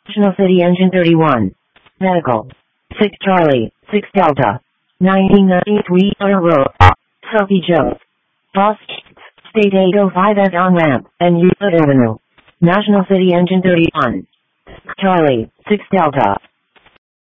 National City Engine 31. Medical. 6 Charlie, 6 Delta. 1993 Utter Road. Sophie Joe. Boss. State 805 at on-ramp, and Euclid Avenue. National City Engine 31. Charlie, 6 Delta.